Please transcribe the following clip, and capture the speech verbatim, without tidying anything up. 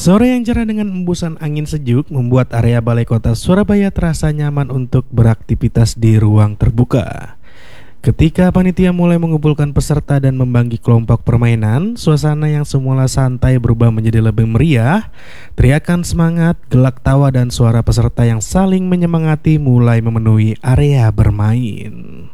Sore yang cerah dengan embusan angin sejuk membuat area Balai Kota Surabaya terasa nyaman untuk beraktivitas di ruang terbuka. Ketika panitia mulai mengumpulkan peserta dan membagi kelompok permainan, suasana yang semula santai berubah menjadi lebih meriah. Teriakan semangat, gelak tawa dan suara peserta yang saling menyemangati mulai memenuhi area bermain.